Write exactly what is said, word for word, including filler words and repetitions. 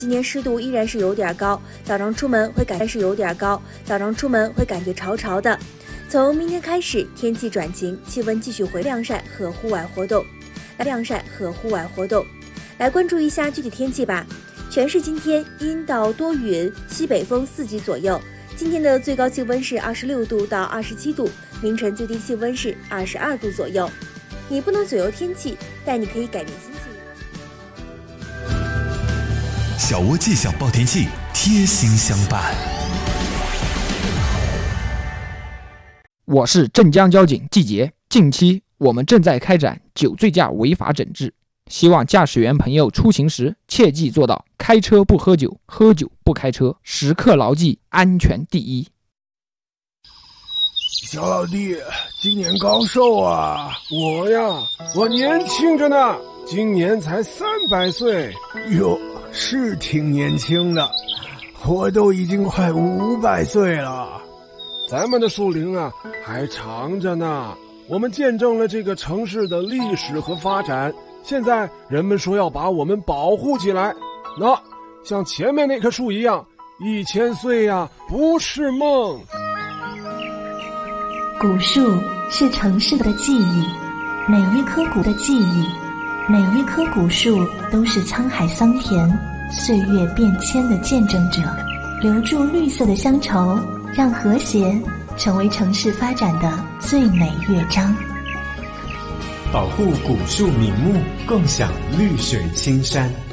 今年湿度依然是有点高，早上出门会感是有点高，早上出门会感觉潮潮的。从明天开始，天气转晴，气温继续回晾晒和户外活动，来晾晒和户外活动。来关注一下具体天气吧。全市今天阴到多云，西北风四级左右。今天的最高气温是二十六度到二十七度，凌晨最低气温是二十二度左右。你不能左右天气，但你可以改变心情。 小窝气象报天气，贴心相伴。 我是镇江交警季杰，近期我们正在开展酒醉驾违法整治，希望驾驶员朋友出行时切记做到开车不喝酒，喝酒不开车，时刻牢记安全第一。 小老弟，今年高寿啊？我呀，我年轻着呢，今年才三百岁。哟，是挺年轻的，我都已经快五百岁了。咱们的树龄啊还长着呢，我们见证了这个城市的历史和发展，现在人们说要把我们保护起来，那像前面那棵树一样，一千岁呀不是梦。 古树是城市的记忆，每一棵古的记忆，每一棵古树都是沧海桑田岁月变迁的见证者，留住绿色的乡愁，让和谐成为城市发展的最美乐章。 保护古树名木，共享绿水青山。